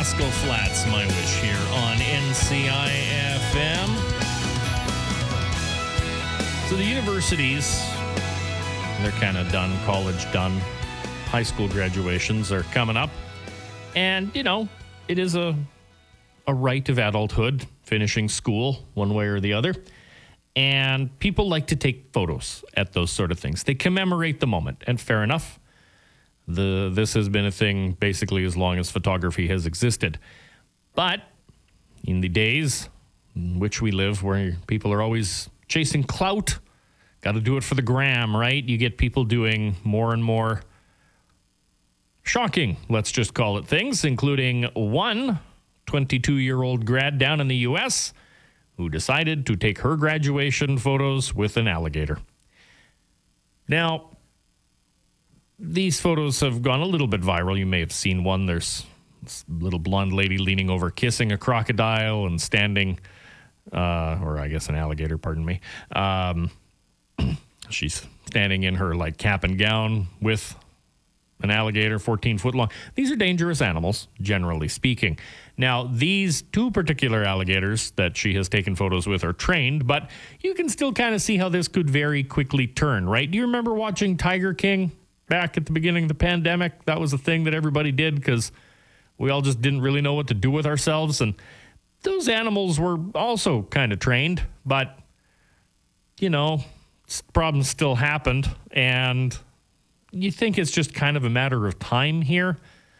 Rascal Flatts, My Wish, here on NCIFM. So the universities, they're kind of done, college done. High school graduations are coming up. And, you know, it is a rite of adulthood, finishing school one way or the other. And people like to take photos at those sort of things. They commemorate the moment, and fair enough. This has been a thing basically as long as photography has existed. But in the days in which we live, where people are always chasing clout, got to do it for the gram, right? You get people doing more and more shocking, let's just call it, things, including one 22-year-old grad down in the U.S. who decided to take her graduation photos with an alligator. Now, these photos have gone a little bit viral. You may have seen one. There's this little blonde lady leaning over, kissing a crocodile and standing, or I guess an alligator, pardon me. She's standing in her like cap and gown with an alligator 14 foot long. These are dangerous animals, generally speaking. Now, these two particular alligators that she has taken photos with are trained, but you can still kind of see how this could very quickly turn, right? Do you remember watching Tiger King back at the beginning of the pandemic? That was a thing that everybody did because we all just didn't really know what to do with ourselves. And those animals were also kind of trained, but, you know, problems still happened. And you think it's just kind of a matter of time here.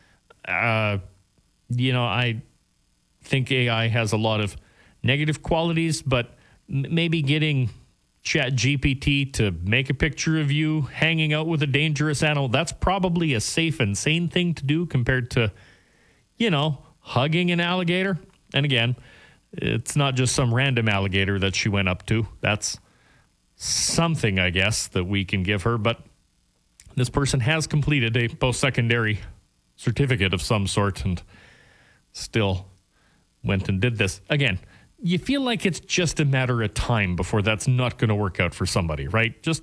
You know, I think AI has a lot of negative qualities, but maybe getting ChatGPT to make a picture of you hanging out with a dangerous animal, that's probably a safe and sane thing to do compared to, you know, hugging an alligator. And again, it's not just some random alligator that she went up to. That's something, I guess, that we can give her. But this person has completed a post-secondary certificate of some sort and still went and did this. Again, you feel like it's just a matter of time before that's not going to work out for somebody, right? Just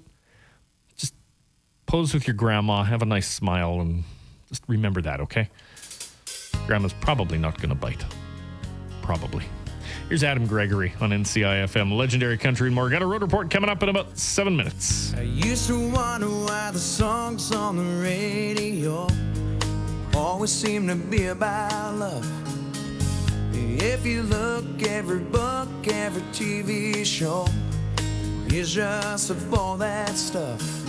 pose with your grandma, have a nice smile, and just remember that, okay? Grandma's probably not going to bite. Probably. Here's Adam Gregory on NCIFM, legendary country and more. Got a road report coming up in about 7 minutes. I used to wonder why the songs on the radio always seem to be about love. If you look, every book, every TV show is just of all that stuff.